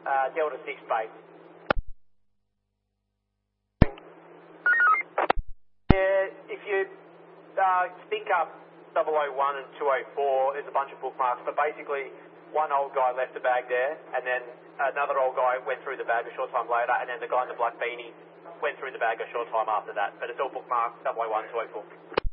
Delta 6 base. Yeah, if you think up 001 and 204, there's a bunch of bookmarks, but basically one old guy left the bag there, and then another old guy went through the bag a short time later, and then the guy in the black beanie went through the bag a short time after that. But it's all bookmarked, 001, 204.